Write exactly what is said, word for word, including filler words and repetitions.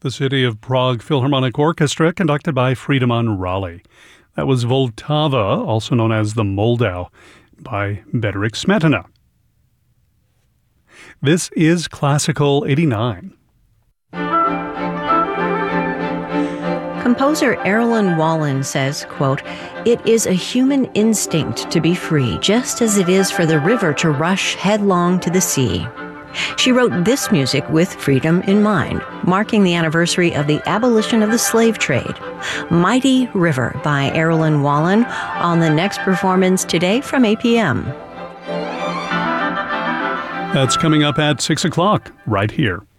the City of Prague Philharmonic Orchestra, conducted by Friedemann Raleigh. That was Vltava, also known as the Moldau, by Bedřich Smetana. This is Classical eighty-nine. Composer Erlen Wallen says, quote, "It is a human instinct to be free, just as it is for the river to rush headlong to the sea." She wrote this music with freedom in mind, marking the anniversary of the abolition of the slave trade. Mighty River by Erlen Wallen on the next performance today from eight p.m. That's coming up at six o'clock right here.